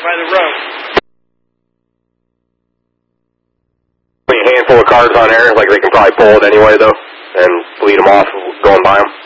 by the road. A handful of cars on air, like they can probably pull it anyway though, and lead them off going by them.